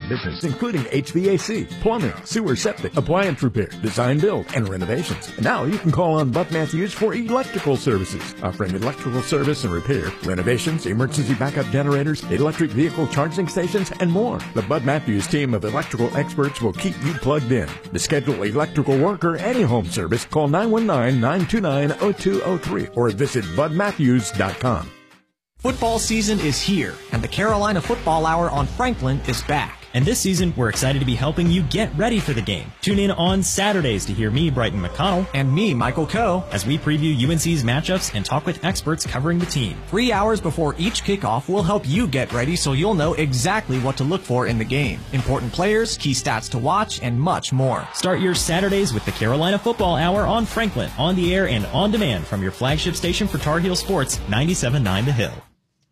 business, including HVAC, plumbing, sewer septic, appliance repair, design build, and renovations. And now you can call on Bud Matthews for electrical services, offering electrical service and repair, renovations, emergency backup generators, electric vehicle charging stations, and more. The Bud Matthews team of electrical experts will keep you plugged in. To schedule electrical work or any home service, call 919-929-0203 or visit budmatthews.com. Football season is here, and the Carolina Football Hour on Franklin is back. And this season, we're excited to be helping you get ready for the game. Tune in on Saturdays to hear me, Brighton McConnell, and me, Michael Coe, as we preview UNC's matchups and talk with experts covering the team. 3 hours before each kickoff, we'll help you get ready so you'll know exactly what to look for in the game. Important players, key stats to watch, and much more. Start your Saturdays with the Carolina Football Hour on Franklin, on the air and on demand from your flagship station for Tar Heel Sports, 97.9 The Hill.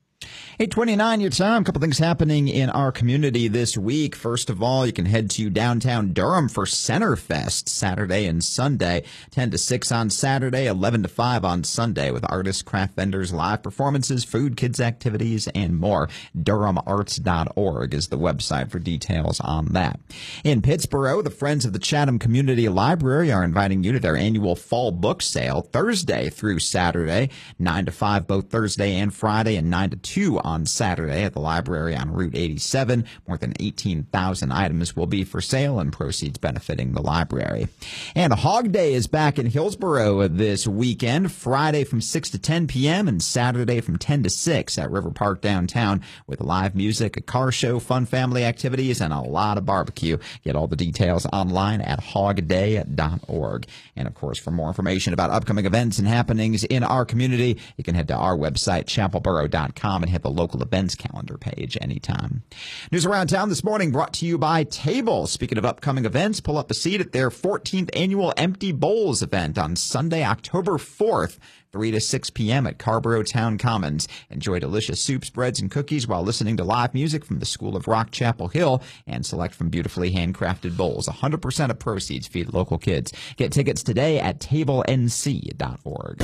8:29 your time. A couple things happening in our community this week. First of all, you can head to downtown Durham for Centerfest Saturday and Sunday, 10 to 6 on Saturday, 11 to 5 on Sunday, with artists, craft vendors, live performances, food, kids activities, and more. DurhamArts.org is the website for details on that. In Pittsburgh, the Friends of the Chatham Community Library are inviting you to their annual fall book sale Thursday through Saturday, 9 to 5 both Thursday and Friday, and 9 to 2 on Saturday at the library on Route 87. More than 18,000 items will be for sale and proceeds benefiting the library. And Hog Day is back in Hillsborough this weekend, Friday from 6 to 10 p.m. and Saturday from 10 to 6 at River Park downtown, with live music, a car show, fun family activities, and a lot of barbecue. Get all the details online at hogday.org. And of course, for more information about upcoming events and happenings in our community, you can head to our website, chapelboro.com, and hit the local events calendar page anytime. News around town this morning brought to you by Table. Speaking of upcoming events, pull up a seat at their 14th annual Empty Bowls event on Sunday, October 4th, 3 to 6 p.m. at Carborough Town Commons. Enjoy delicious soups, breads, and cookies while listening to live music from the School of Rock Chapel Hill and select from beautifully handcrafted bowls. 100% of proceeds feed local kids. Get tickets today at tablenc.org.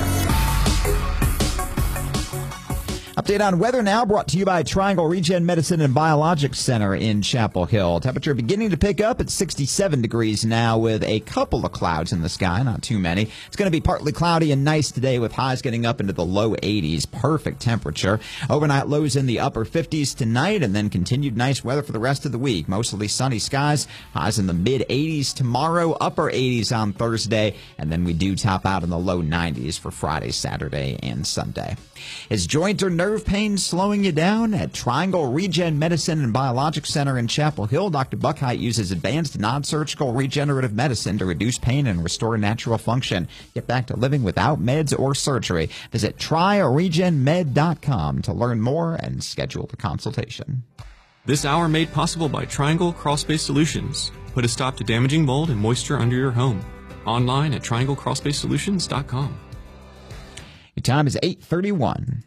Update on weather now, brought to you by Triangle Regen Medicine and Biologics Center in Chapel Hill. Temperature beginning to pick up at 67 degrees now, with a couple of clouds in the sky, not too many. It's going to be partly cloudy and nice today, with highs getting up into the low 80s. Perfect temperature. Overnight lows in the upper 50s tonight, and then continued nice weather for the rest of the week. Mostly sunny skies. Highs in the mid 80s tomorrow, upper 80s on Thursday, and then we do top out in the low 90s for Friday, Saturday, and Sunday. Is joint or nerve pain slowing you down? At Triangle Regen Medicine and Biologics Center in Chapel Hill, Dr. Buckheit uses advanced non-surgical regenerative medicine to reduce pain and restore natural function. Get back to living without meds or surgery. Visit tryregenmed.com to learn more and schedule a consultation. This hour made possible by Triangle Crawlspace Solutions. Put a stop to damaging mold and moisture under your home. Online at trianglecrawlspacesolutions.com. Your time is 8:31.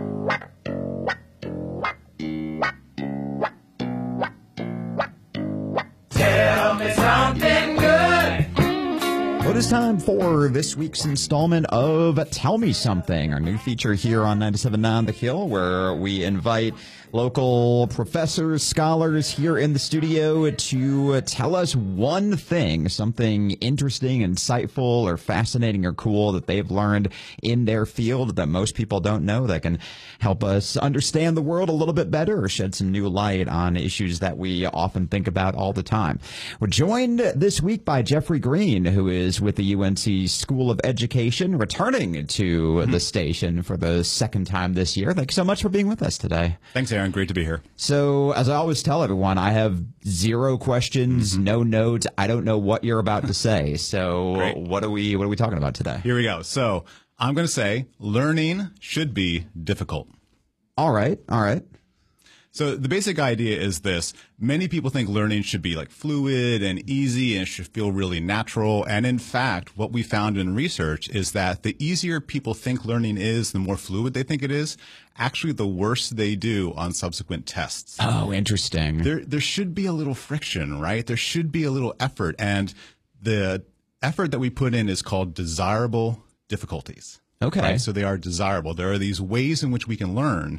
Tell me something good. Well, it is time for this week's installment of Tell Me Something, our new feature here on 97.9 The Hill, where we invite local professors, scholars here in the studio to tell us one thing, something interesting, insightful, or fascinating or cool that they've learned in their field that most people don't know, that can help us understand the world a little bit better or shed some new light on issues that we often think about all the time. We're joined this week by Jeffrey Green, who is with the UNC School of Education, returning to the station for the second time this year. Thanks so much for being with us today. Thanks, Aaron. Great to be here. So, as I always tell everyone, I have zero questions, no notes. I don't know what you're about to say. So, what are we talking about today? Here we go. So, I'm going to say learning should be difficult. All right. So the basic idea is this. Many people think learning should be like fluid and easy and it should feel really natural. And in fact, what we found in research is that the easier people think learning is, the more fluid they think it is, actually the worse they do on subsequent tests. Oh, interesting. There should be a little friction, right? There should be a little effort. And the effort that we put in is called desirable difficulties. Okay. Right? So they are desirable. There are these ways in which we can learn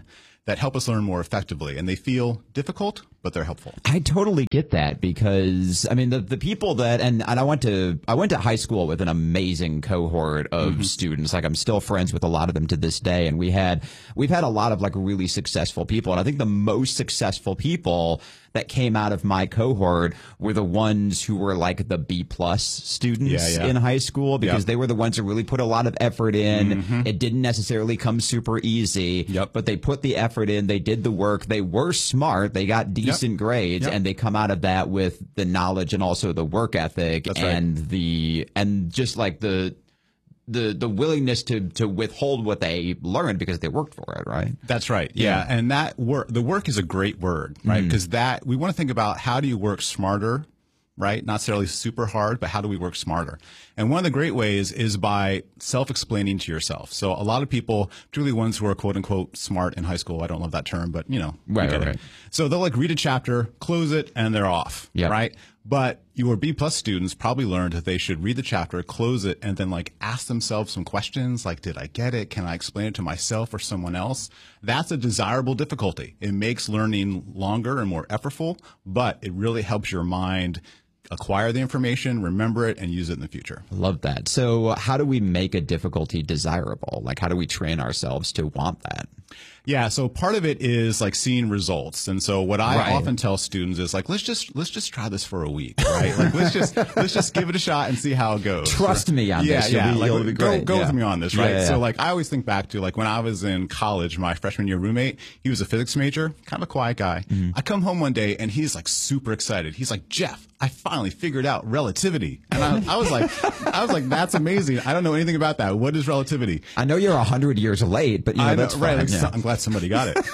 that help us learn more effectively, and they feel difficult, but they're helpful. I totally get that because I mean the people that and I went to high school with an amazing cohort of students. Like I'm still friends with a lot of them to this day, and we've had a lot of like really successful people, and I think the most successful people that came out of my cohort were the ones who were like the B+ students in high school, because they were the ones who really put a lot of effort in. It didn't necessarily come super easy, but they put the effort in, they did the work, they were smart, they got decent grades, and they come out of that with the knowledge and also the work ethic. That's and right. and just like the willingness to withhold what they learned because they worked for it, right? That's right. Yeah. And the work is a great word, right? Because we want to think about how do you work smarter, right? Not necessarily super hard, but how do we work smarter? And one of the great ways is by self-explaining to yourself. So a lot of people, particularly ones who are quote unquote smart in high school, I don't love that term, but you know, right. So they'll like read a chapter, close it, and they're off, right? But your B+ students probably learned that they should read the chapter, close it, and then like ask themselves some questions like, did I get it? Can I explain it to myself or someone else? That's a desirable difficulty. It makes learning longer and more effortful, but it really helps your mind acquire the information, remember it, and use it in the future. Love that. So how do we make a difficulty desirable? Like, how do we train ourselves to want that? Yeah, so part of it is like seeing results. And so what I often tell students is like, let's just try this for a week, right? Like let's just give it a shot and see how it goes. Trust me on this. You'll be great. Go Yeah. with me on this, right? Yeah. So like I always think back to like when I was in college, my freshman year roommate, he was a physics major, kind of a quiet guy. I come home one day and he's like super excited. He's like, Jeff, I finally figured out relativity. And I was like, that's amazing. I don't know anything about that. What is relativity? I know you're 100 years late, but you know, that's fine. Like, I'm glad somebody got it.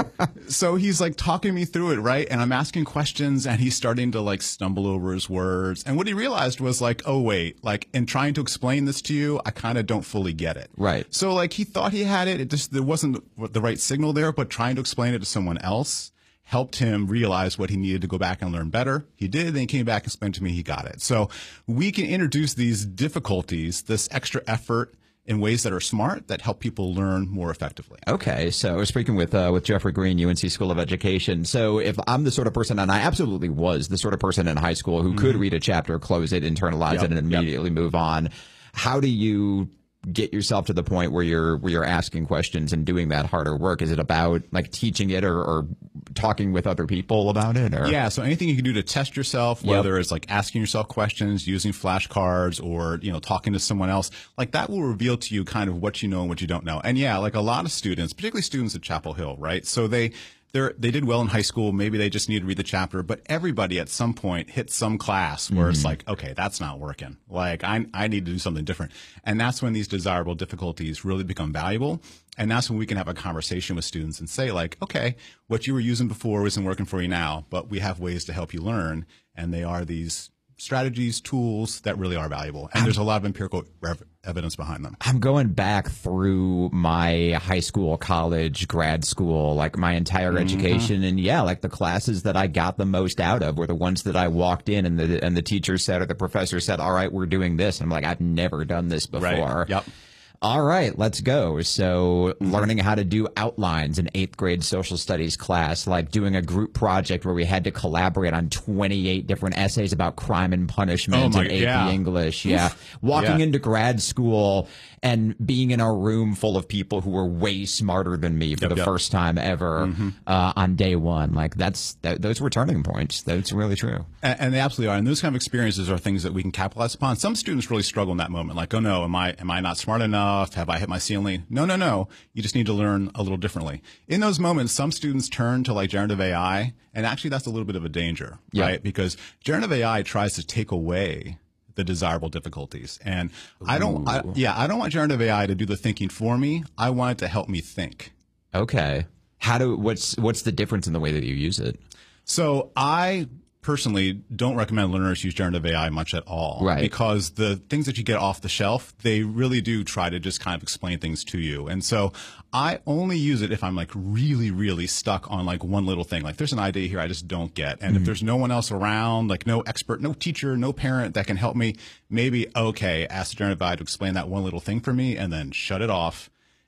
So he's like talking me through it, right? And I'm asking questions and he's starting to like stumble over his words. And what he realized was like, oh wait, like in trying to explain this to you, I kind of don't fully get it. Right. So like he thought he had it. There wasn't the right signal there, but trying to explain it to someone else helped him realize what he needed to go back and learn better. He did, then he came back and explained to me he got it. So we can introduce these difficulties, this extra effort, in ways that are smart that help people learn more effectively. Okay, so I was speaking with Jeffrey Green, UNC School of Education. So if I'm the sort of person, and I absolutely was the sort of person in high school who could read a chapter, close it, internalize it, and immediately move on, how do you get yourself to the point where you're asking questions and doing that harder work? Is it about like teaching it or talking with other people about it? Or? Yeah, so anything you can do to test yourself, whether it's like asking yourself questions, using flashcards, or talking to someone else, like that will reveal to you kind of what you know and what you don't know. And yeah, like a lot of students, particularly students at Chapel Hill, right? So they did well in high school. Maybe they just need to read the chapter, but everybody at some point hits some class where it's like, okay, that's not working. Like I need to do something different. And that's when these desirable difficulties really become valuable. And that's when we can have a conversation with students and say like, okay, what you were using before isn't working for you now, but we have ways to help you learn. And they are these strategies, tools that really are valuable. And there's a lot of empirical evidence behind them. I'm going back through my high school, college, grad school, like my entire education. And yeah, like the classes that I got the most out of were the ones that I walked in and the teacher said, or the professor said, all right, we're doing this. And I'm like, I've never done this before. Right. Yep. All right, let's go. So learning how to do outlines in 8th grade social studies class, like doing a group project where we had to collaborate on 28 different essays about crime and punishment in AP English. Yeah. Walking into grad school and being in a room full of people who were way smarter than me for the first time ever on day one. Like those were turning points. That's really true. And they absolutely are. And those kind of experiences are things that we can capitalize upon. Some students really struggle in that moment. Like, oh no, am I not smart enough? Have I hit my ceiling? No. You just need to learn a little differently. In those moments, some students turn to like generative AI, and actually that's a little bit of a danger, right? Because generative AI tries to take away the desirable difficulties. And I don't want generative AI to do the thinking for me. I want it to help me think. Okay. What's the difference in the way that you use it? So I personally don't recommend learners use generative AI much at all. Right. Because the things that you get off the shelf, they really do try to just kind of explain things to you. And so I only use it if I'm like really, really stuck on like one little thing. Like there's an idea here I just don't get. And if there's no one else around, like no expert, no teacher, no parent that can help me, maybe, okay, ask the generative AI to explain that one little thing for me and then shut it off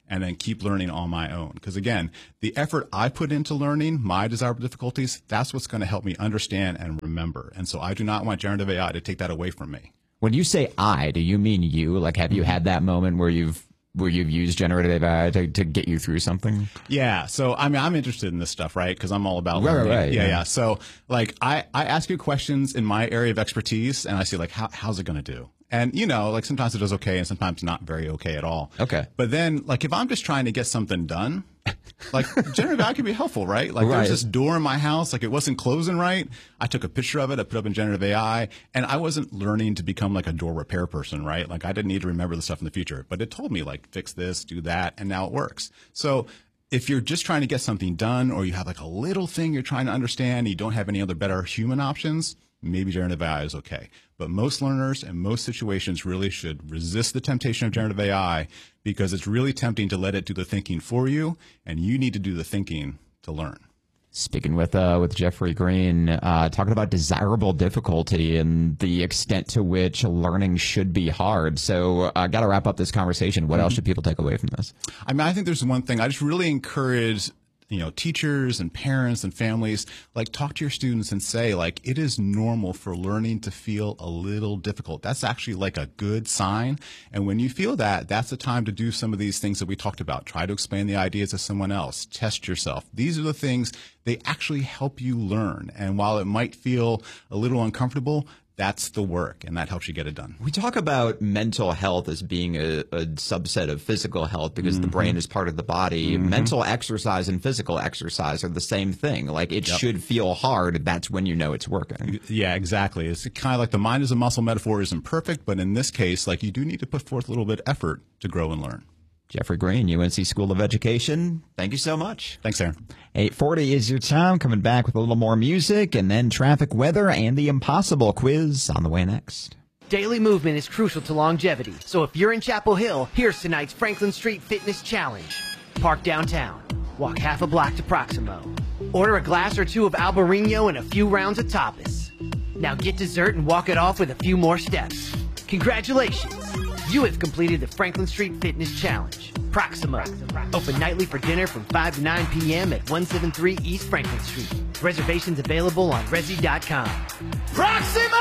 and then keep learning on my own. Because again, the effort I put into learning my desirable difficulties, that's what's going to help me understand and remember. And so I do not want generative AI to take that away from me. When you say I, do you mean you? Like, have you had that moment where you've used generative AI to get you through something? Yeah. So, I mean, I'm interested in this stuff, right? Because I'm all about learning. Right. Yeah. So, like, I ask you questions in my area of expertise, and I see, like, how's it going to do? And, you know, like, sometimes it does okay and sometimes not very okay at all. Okay. But then, like, if I'm just trying to get something done, like, generative AI can be helpful, right? Like, there's this door in my house, like, it wasn't closing right. I took a picture of it, I put it up in generative AI, and I wasn't learning to become, like, a door repair person, right? Like, I didn't need to remember the stuff in the future, but it told me, like, fix this, do that, and now it works. So if you're just trying to get something done, or you have, like, a little thing you're trying to understand, and you don't have any other better human options, maybe generative AI is okay. But most learners and most situations really should resist the temptation of generative AI, because it's really tempting to let it do the thinking for you, and you need to do the thinking to learn. Speaking with Jeffrey Green, talking about desirable difficulty and the extent to which learning should be hard. So I got to wrap up this conversation. What else should people take away from this? I mean, I think there's one thing I just really encourage, you know, teachers and parents and families, like, talk to your students and say, like, it is normal for learning to feel a little difficult. That's actually like a good sign. And when you feel that, that's the time to do some of these things that we talked about. Try to explain the ideas to someone else. Test yourself. These are the things, they actually help you learn. And while it might feel a little uncomfortable, that's the work, and that helps you get it done. We talk about mental health as being a subset of physical health because the brain is part of the body. Mental exercise and physical exercise are the same thing. Like, it should feel hard. That's when you know it's working. Yeah, exactly. It's kind of like the mind is a muscle metaphor isn't perfect, but in this case, like, you do need to put forth a little bit of effort to grow and learn. Jeffrey Green, UNC School of Education, thank you so much. Thanks, Aaron. 8:40 is your time. Coming back with a little more music and then traffic, weather, and the impossible quiz on the way next. Daily movement is crucial to longevity, so if you're in Chapel Hill, here's tonight's Franklin Street Fitness Challenge. Park downtown, walk half a block to Proximo, order a glass or two of Albarino and a few rounds of tapas. Now get dessert and walk it off with a few more steps. Congratulations! You have completed the Franklin Street Fitness Challenge. Proximo. Open nightly for dinner from 5 to 9 p.m. at 173 East Franklin Street. Reservations available on Resi.com. Proximo!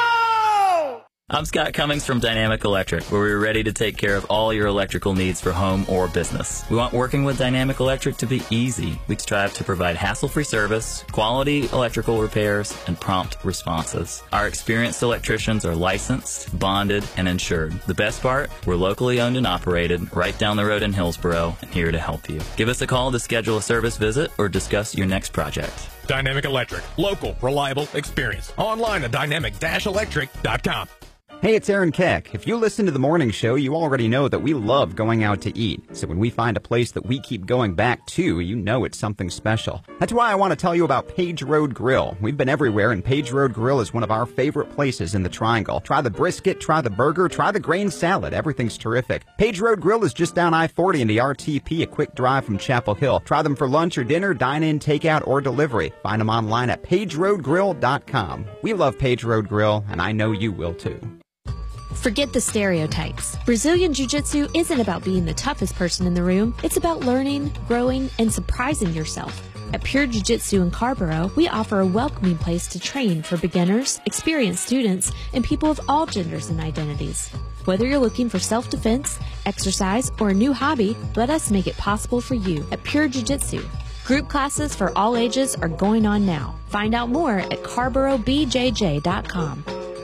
I'm Scott Cummings from Dynamic Electric, where we're ready to take care of all your electrical needs for home or business. We want working with Dynamic Electric to be easy. We strive to provide hassle-free service, quality electrical repairs, and prompt responses. Our experienced electricians are licensed, bonded, and insured. The best part? We're locally owned and operated, right down the road in Hillsboro, and here to help you. Give us a call to schedule a service visit or discuss your next project. Dynamic Electric. Local, reliable, experience. Online at dynamic-electric.com. Hey, it's Aaron Keck. If you listen to the morning show, you already know that we love going out to eat. So when we find a place that we keep going back to, you know it's something special. That's why I want to tell you about Page Road Grill. We've been everywhere, and Page Road Grill is one of our favorite places in the Triangle. Try the brisket, try the burger, try the grain salad. Everything's terrific. Page Road Grill is just down I-40 into RTP, a quick drive from Chapel Hill. Try them for lunch or dinner, dine-in, takeout, or delivery. Find them online at pageroadgrill.com. We love Page Road Grill, and I know you will too. Forget the stereotypes. Brazilian Jiu-Jitsu isn't about being the toughest person in the room. It's about learning, growing, and surprising yourself. At Pure Jiu-Jitsu in Carborough, we offer a welcoming place to train for beginners, experienced students, and people of all genders and identities. Whether you're looking for self-defense, exercise, or a new hobby, let us make it possible for you at Pure Jiu-Jitsu. Group classes for all ages are going on now. Find out more at CarboroughBJJ.com.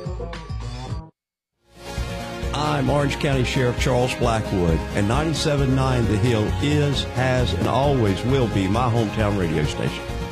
I'm Orange County Sheriff Charles Blackwood, and 97.9 The Hill is, has, and always will be my hometown radio station.